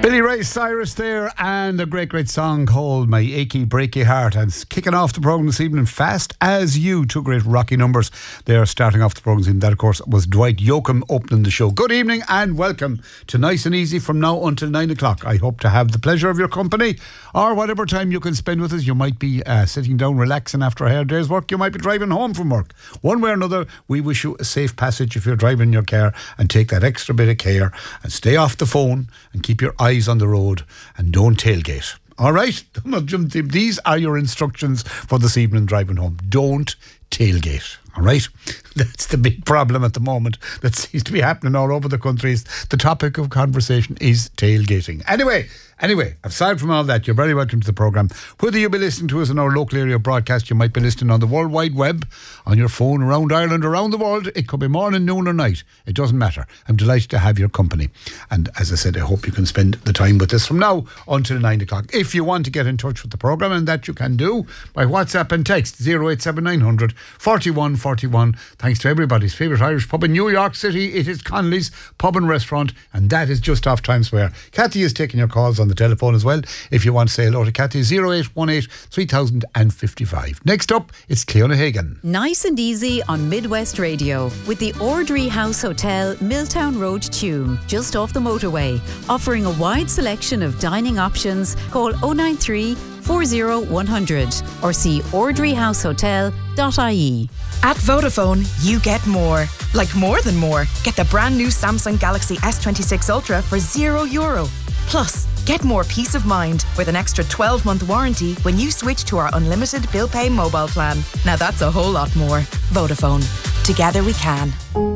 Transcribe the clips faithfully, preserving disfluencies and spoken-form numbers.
Billy Ray Cyrus there, and a great, great song called My Achy Breaky Heart. And it's kicking off the programme this evening, Fast As You. Two great rocky numbers. They are starting off the programme. And that, of course, was Dwight Yoakam opening the show. Good evening and welcome to Nice and Easy from now until nine o'clock. I hope to have the pleasure of your company, or whatever time you can spend with us. You might be uh, sitting down relaxing after a hard day's work. You might be driving home from work. One way or another, we wish you a safe passage if you're driving your car, and take that extra bit of care and stay off the phone and keep your eyes on the road and don't tailgate. All right? These are your instructions for this evening driving home. Don't tailgate. All right? That's the big problem at the moment that seems to be happening all over the country. The topic of conversation is tailgating. Anyway, anyway, aside from all that, you're very welcome to the programme. Whether you be listening to us in our local area broadcast, you might be listening on the World Wide Web, on your phone, around Ireland, around the world. It could be morning, noon or night. It doesn't matter. I'm delighted to have your company. And as I said, I hope you can spend the time with us from now until nine o'clock. If you want to get in touch with the programme, and that you can do by WhatsApp and text zero eight seven nine hundred forty-one forty-one. Thanks to everybody's favourite Irish pub in New York City. It is Connolly's Pub and Restaurant, and that is just off Times Square. Kathy is taking your calls on the telephone as well. If you want to say hello to Kathy, zero eight one eight three thousand fifty-five. Next up, it's Cleona Hagan. Nice and Easy on Midwest Radio with the Ordry House Hotel, Milltown Road, Tuam, just off the motorway, offering a wide selection of dining options. Call oh nine three, four oh one hundred or see ordry house hotel dot I E. At Vodafone, you get more. Like more than more. Get the brand new Samsung Galaxy S twenty-six Ultra for zero euro. Plus, get more peace of mind with an extra twelve month warranty when you switch to our unlimited bill pay mobile plan. Now that's a whole lot more. Vodafone. Together we can.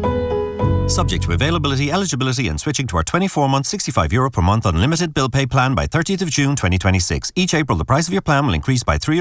Subject to availability, eligibility and switching to our twenty-four month sixty-five euro per month unlimited bill pay plan by thirtieth of June twenty twenty-six. Each April the price of your plan will increase by three